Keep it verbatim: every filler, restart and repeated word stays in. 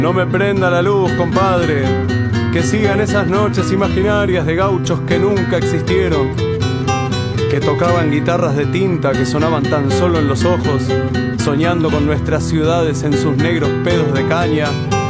No me prenda la luz, compadre, que sigan esas noches imaginarias de gauchos que nunca existieron, que tocaban guitarras de tinta que sonaban tan solo en los ojos, soñando con nuestras ciudades en sus negros pedos de caña,